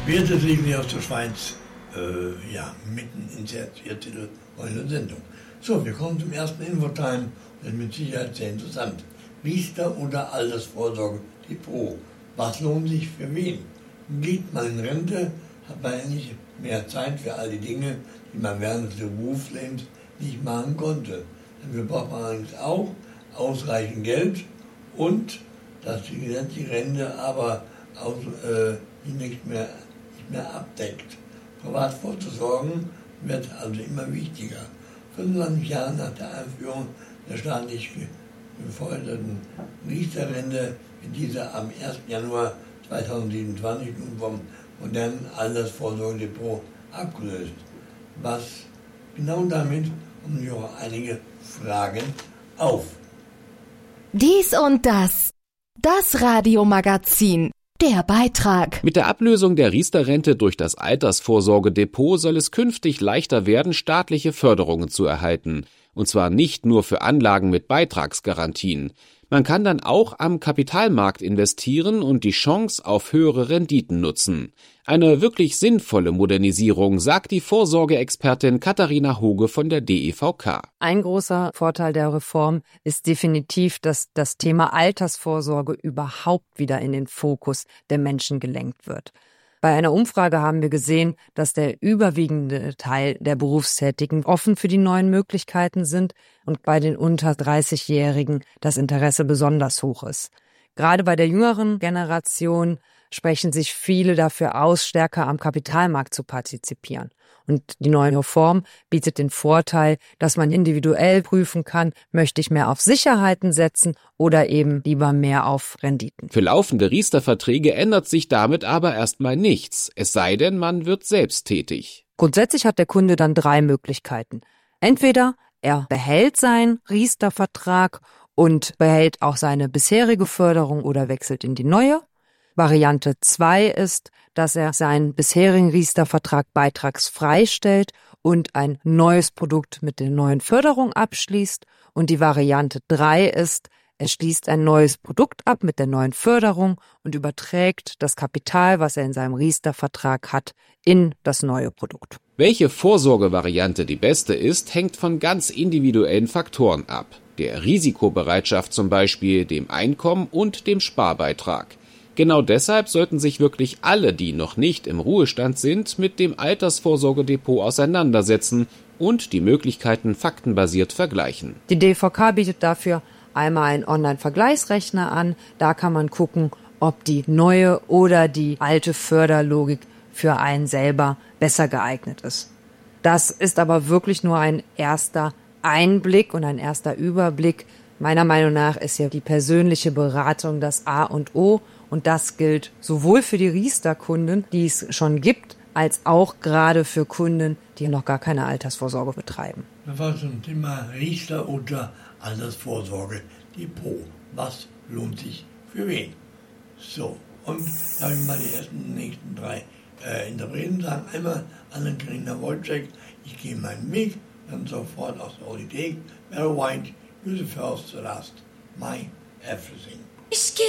Siegli aus der Schweiz, mitten ins Erzähltitel einer Sendung. So, wir kommen zum ersten Infotime, das ist mit Sicherheit sehr interessant. Riester oder Altersvorsorge Depot? Was lohnt sich für wen? Geht man in Rente, hat man endlich mehr Zeit für all die Dinge, die man während des Berufslebens nicht machen konnte. Dafür braucht man allerdings auch ausreichend Geld und dass die gesetzliche Rente aber auch, nicht mehr abdeckt. Privat vorzusorgen wird also immer wichtiger. 25 Jahre nach der Einführung der staatlich geförderten Riester-Rente wird diese am 1. Januar 2027 nun vom modernen Altersvorsorgedepot abgelöst. Was genau damit kommen hier auch einige Fragen auf. Dies und das. Das Radiomagazin. Der Beitrag. Mit der Ablösung der Riester-Rente durch das Altersvorsorgedepot soll es künftig leichter werden, staatliche Förderungen zu erhalten. Und zwar nicht nur für Anlagen mit Beitragsgarantien. Man kann dann auch am Kapitalmarkt investieren und die Chance auf höhere Renditen nutzen. Eine wirklich sinnvolle Modernisierung, sagt die Vorsorgeexpertin Katharina Hoge von der DEVK. Ein großer Vorteil der Reform ist definitiv, dass das Thema Altersvorsorge überhaupt wieder in den Fokus der Menschen gelenkt wird. Bei einer Umfrage haben wir gesehen, dass der überwiegende Teil der Berufstätigen offen für die neuen Möglichkeiten sind und bei den unter 30-Jährigen das Interesse besonders hoch ist. Gerade bei der jüngeren Generation sprechen sich viele dafür aus, stärker am Kapitalmarkt zu partizipieren. Und die neue Reform bietet den Vorteil, dass man individuell prüfen kann, möchte ich mehr auf Sicherheiten setzen oder eben lieber mehr auf Renditen. Für laufende Riester-Verträge ändert sich damit aber erstmal nichts, es sei denn, man wird selbst tätig. Grundsätzlich hat der Kunde dann 3 Möglichkeiten. Entweder er behält seinen Riester-Vertrag und behält auch seine bisherige Förderung oder wechselt in die neue. Variante 2 ist, dass er seinen bisherigen Riester-Vertrag beitragsfrei stellt und ein neues Produkt mit der neuen Förderung abschließt. Und die Variante 3 ist, er schließt ein neues Produkt ab mit der neuen Förderung und überträgt das Kapital, was er in seinem Riester-Vertrag hat, in das neue Produkt. Welche Vorsorgevariante die beste ist, hängt von ganz individuellen Faktoren ab. Der Risikobereitschaft zum Beispiel, dem Einkommen und dem Sparbeitrag. Genau deshalb sollten sich wirklich alle, die noch nicht im Ruhestand sind, mit dem Altersvorsorgedepot auseinandersetzen und die Möglichkeiten faktenbasiert vergleichen. Die DVK bietet dafür einmal einen Online-Vergleichsrechner an. Da kann man gucken, ob die neue oder die alte Förderlogik für einen selber besser geeignet ist. Das ist aber wirklich nur ein erster Einblick und ein erster Überblick. Meiner Meinung nach ist ja die persönliche Beratung das A und O. Und das gilt sowohl für die Riester-Kunden, die es schon gibt, als auch gerade für Kunden, die noch gar keine Altersvorsorge betreiben. Das war zum Thema Riester oder Altersvorsorge Depot. Was lohnt sich für wen? So, und da habe ich mal die nächsten 3 Interpreten sagen. Einmal Anna-Karina Wojcik, ich gehe meinen Weg, dann sofort aus der Audiothek. Barry White, Use the First, the Last, My Everything.